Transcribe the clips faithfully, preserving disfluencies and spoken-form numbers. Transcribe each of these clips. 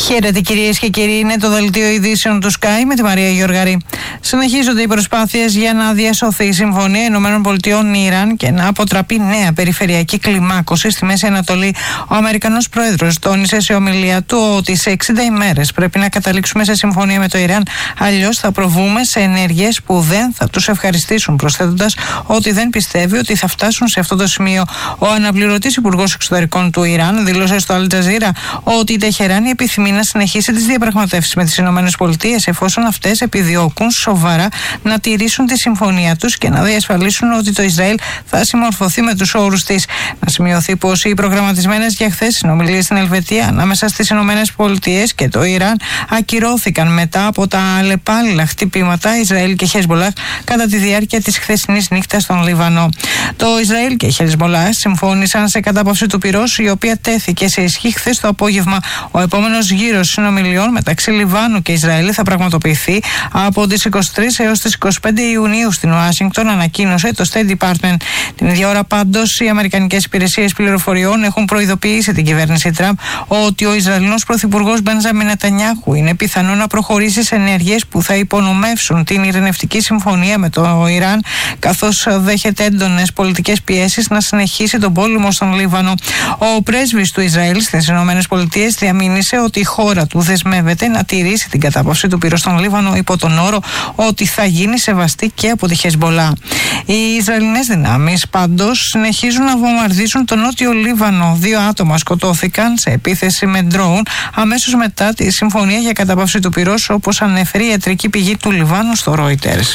Χαίρετε κυρίες και κύριοι, είναι το δελτίο ειδήσεων του Sky με τη Μαρία Γιοργαρή. Συνεχίζονται οι προσπάθειες για να διασωθεί η Συμφωνία Ηνωμένων Πολιτειών Ιράν και να αποτραπεί νέα περιφερειακή κλιμάκωση στη Μέση Ανατολή. Ο Αμερικανός Πρόεδρος τόνισε σε ομιλία του ότι σε εξήντα ημέρες πρέπει να καταλήξουμε σε συμφωνία με το Ιράν, αλλιώς θα προβούμε σε ενέργειες που δεν θα τους ευχαριστήσουν, προσθέτοντας ότι δεν πιστεύει ότι θα φτάσουν σε αυτό το σημείο. Ο αναπληρωτής Υπουργός Εξωτερικών του Ιράν δήλωσε στο Αλ Τζαζίρα ότι η Τεχεράνη επιθυμεί να συνεχίσει τις διαπραγματεύσεις με τις Ηνωμένες Πολιτείες εφόσον αυτές επιδιώκουν σοβαρά να τηρήσουν τη συμφωνία τους και να διασφαλίσουν ότι το Ισραήλ θα συμμορφωθεί με τους όρους της. Να σημειωθεί πως οι προγραμματισμένες για χθες συνομιλίες στην Ελβετία ανάμεσα στις Ηνωμένες Πολιτείες και το Ιράν ακυρώθηκαν μετά από τα αλλεπάλληλα χτυπήματα Ισραήλ και Χεσμολάχ κατά τη διάρκεια της χθεσινής νύχτας στον Λίβανο. Το Ισραήλ και η Χεσμολάχ συμφώνησαν σε κατάπαυση του πυρός, η οποία τέθηκε σε ισχύ χθες το απόγευμα. Ο επόμενος γύρος συνομιλιών μεταξύ Λιβάνου και Ισραήλ θα πραγματοποιηθεί από τις είκοσι τρεις έως τις είκοσι πέντε Ιουνίου στην Ουάσιγκτον, ανακοίνωσε το State Department. Την ίδια ώρα πάντως οι αμερικανικές υπηρεσίες πληροφοριών έχουν προειδοποιήσει την κυβέρνηση Τραμπ ότι ο Ισραηλινός πρωθυπουργός Μπενζάμιν Νετανιάχου είναι πιθανό να προχωρήσει σε ενέργειες που θα υπονομεύσουν την ειρηνευτική συμφωνία με το Ιράν, καθώς δέχεται έντονες πολιτικές πιέσεις να συνεχίσει τον πόλεμο στον Λίβανο. Ο πρέσβης του Ισραήλ στις ΗΠΑ διαμήνυσε ότι η χώρα του δεσμεύεται να τηρήσει την κατάπαυση του πυρός στον Λίβανο υπό τον όρο ότι θα γίνει σεβαστή και από τη Χεσμολάχ. Οι Ισραηλινές δυνάμεις πάντως συνεχίζουν να βομβαρδίζουν τον νότιο Λίβανο. Δύο άτομα σκοτώθηκαν σε επίθεση με ντρόουν αμέσως μετά τη συμφωνία για κατάπαυση του πυρός, όπως ανέφερε η ιατρική πηγή του Λιβάνου στο Reuters.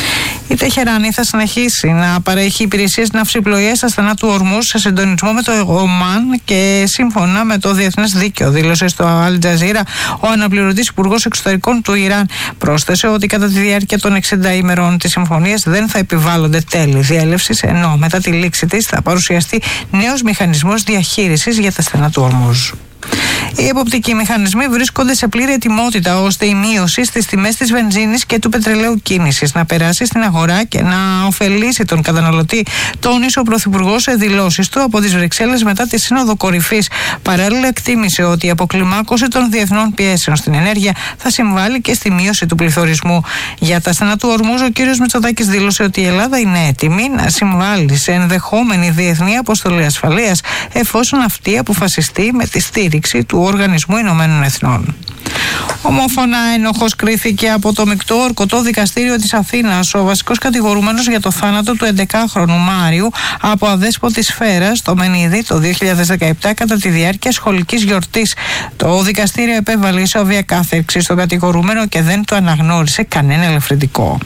Η Τεχεράνη θα συνεχίσει να παρέχει υπηρεσίες ναυσιπλοείας στα στενά του Ορμούζ σε συντονισμό με το Ομάν και σύμφωνα με το διεθνές δίκαιο, δήλωσε στο Αλ Τζαζίρα ο αναπληρωτής Υπουργός Εξωτερικών του Ιράν. Πρόσθεσε ότι κατά τη διάρκεια των εξήντα ημερών της συμφωνίας δεν θα επιβάλλονται τέλη διέλευσης, ενώ μετά τη λήξη της θα παρουσιαστεί νέος μηχανισμός διαχείρισης για τα στενά του Ορμούζ. Οι εποπτικοί μηχανισμοί βρίσκονται σε πλήρη ετοιμότητα ώστε η μείωση στις τιμές της βενζίνης και του πετρελαίου κίνησης να περάσει στην αγορά και να ωφελήσει τον καταναλωτή, τόνισε ο Πρωθυπουργός σε δηλώσεις του από τις Βρυξέλλες μετά τη Σύνοδο Κορυφής. Παράλληλα, εκτίμησε ότι η αποκλιμάκωση των διεθνών πιέσεων στην ενέργεια θα συμβάλλει και στη μείωση του πληθωρισμού. Για τα στενά του Ορμούζ, ο κ. Μητσοτάκης δήλωσε ότι η Ελλάδα είναι έτοιμη να συμβάλλει σε ενδεχόμενη διεθνή αποστολή ασφαλείας εφόσον αυτή αποφασιστεί με τη στήριξη του Οργανισμού Ηνωμένων Εθνών. Ομόφωνα ένοχος κρίθηκε από το Μεικτό Ορκωτό Δικαστήριο της Αθήνας ο βασικός κατηγορούμενος για το θάνατο του έντεκαχρονου Μάριου από αδέσποτη σφαίρα στο Μενίδη το δύο χιλιάδες δεκαεπτά κατά τη διάρκεια σχολικής γιορτής. Το δικαστήριο επέβαλε ισόβια κάθερξη στον κατηγορούμενο και δεν του αναγνώρισε κανένα ελαφρυντικό.